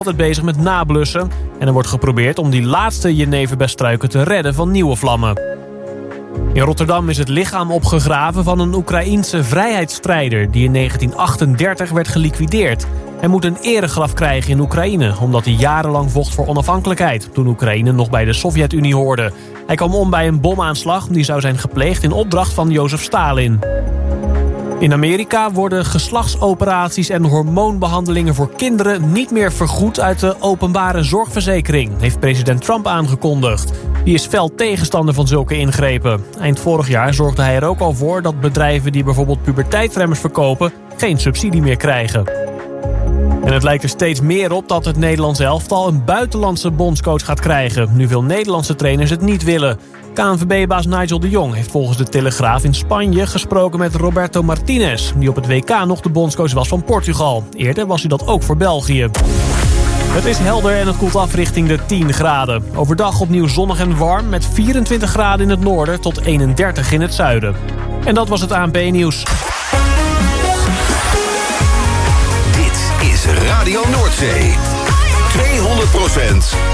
altijd bezig met nablussen. En er wordt geprobeerd om die laatste jeneverbestruiken te redden van nieuwe vlammen. In Rotterdam is het lichaam opgegraven van een Oekraïense vrijheidsstrijder die in 1938 werd geliquideerd. Hij moet een eregraf krijgen in Oekraïne, omdat hij jarenlang vocht voor onafhankelijkheid, toen Oekraïne nog bij de Sovjet-Unie hoorde. Hij kwam om bij een bomaanslag die zou zijn gepleegd in opdracht van Jozef Stalin. In Amerika worden geslachtsoperaties en hormoonbehandelingen voor kinderen niet meer vergoed uit de openbare zorgverzekering, heeft president Trump aangekondigd. Die is fel tegenstander van zulke ingrepen. Eind vorig jaar zorgde hij er ook al voor dat bedrijven die bijvoorbeeld puberteitsremmers verkopen geen subsidie meer krijgen. En het lijkt er steeds meer op dat het Nederlands elftal een buitenlandse bondscoach gaat krijgen, nu veel Nederlandse trainers het niet willen. KNVB-baas Nigel de Jong heeft volgens de Telegraaf in Spanje gesproken met Roberto Martinez, die op het WK nog de bondscoach was van Portugal. Eerder was hij dat ook voor België. Het is helder en het koelt af richting de 10 graden. Overdag opnieuw zonnig en warm met 24 graden in het noorden tot 31 in het zuiden. En dat was het ANP-nieuws. Dit is Radio Noordzee. 200%.